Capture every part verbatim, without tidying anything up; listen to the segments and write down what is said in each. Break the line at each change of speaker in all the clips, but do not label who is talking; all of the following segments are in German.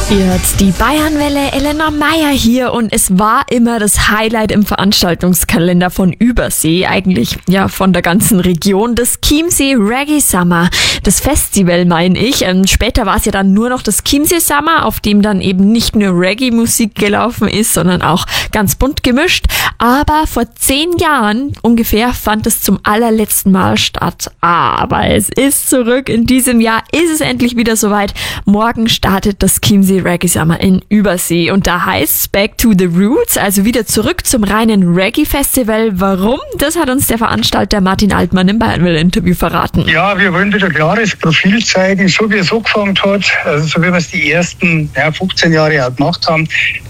Ihr hört die Bayernwelle, Elena Meyer hier und es war immer das Highlight im Veranstaltungskalender von Übersee, eigentlich ja von der ganzen Region, das Chiemsee Reggae Summer, das Festival meine ich. Ähm, später war es ja dann nur noch das Chiemsee Summer, auf dem dann eben nicht nur Reggae-Musik gelaufen ist, sondern auch ganz bunt gemischt. Aber vor zehn Jahren ungefähr fand es zum allerletzten Mal statt. Aber es ist zurück, in diesem Jahr ist es endlich wieder soweit. Morgen startet das Chiemsee Reggae Summer in Übersee und da heißt es Back to the Roots, also wieder zurück zum reinen Reggae-Festival. Warum? Das hat uns der Veranstalter Martin Altmann im Bayernwelle-Interview verraten.
Ja, wir wollen wieder ein klares Profil zeigen, so wie es angefangen hat, also so wie wir es die ersten ja, fünfzehn Jahre auch gemacht haben.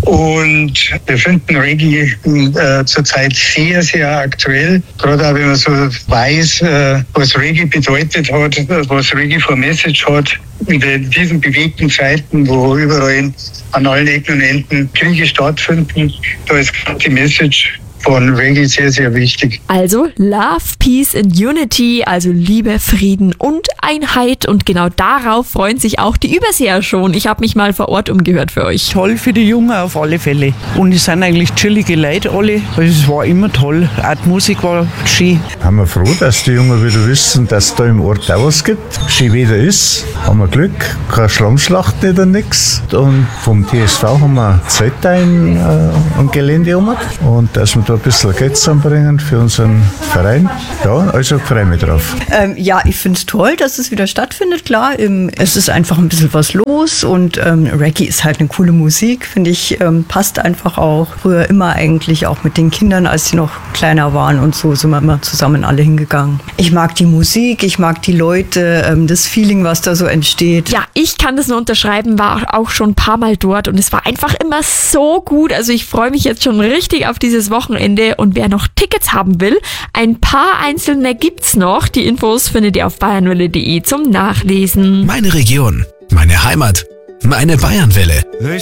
Und wir finden Reggae äh, zurzeit sehr, sehr aktuell. Gerade auch wenn man so weiß, äh, was Reggae bedeutet hat, was Reggae für Message hat. In diesen bewegten Zeiten, wo überall an allen Ecken und Enden Kriege stattfinden, da ist die Message von Reggae sehr, sehr wichtig.
Also Love, Peace and Unity, also Liebe, Frieden und Einheit. Und genau darauf freuen sich auch die Überseer schon. Ich habe mich mal vor Ort umgehört für euch.
Toll für die Jungen auf alle Fälle. Und es sind eigentlich chillige Leute alle. Also es war immer toll. Auch die Musik war schön.
Haben wir froh, dass die Jungen wieder wissen, dass es da im Ort auch was gibt. Schön wieder ist. Haben wir Glück. Keine Schlammschlacht nicht oder nichts. Und vom T S V haben wir Zelte ein, äh, am Gelände um. Und dass wir da ein bisschen Geld zusammenbringen für unseren Verein. Ja, also freue mich drauf.
Ähm, ja, ich finde es toll, dass es wieder stattfindet, klar. Ähm, es ist einfach ein bisschen was los und ähm, Reggae ist halt eine coole Musik, finde ich, ähm, passt einfach auch. Früher immer eigentlich auch mit den Kindern, als sie noch kleiner waren und so, sind wir immer zusammen alle hingegangen. Ich mag die Musik, ich mag die Leute, ähm, das Feeling, was da so entsteht.
Ja, ich kann das nur unterschreiben, war auch schon ein paar Mal dort und es war einfach immer so gut. Also ich freue mich jetzt schon richtig auf dieses Wochenende. Und wer noch Tickets haben will, ein paar einzelne gibt's noch. Die Infos findet ihr auf bayernwelle punkt de zum Nachlesen.
Meine Region, meine Heimat, meine Bayernwelle.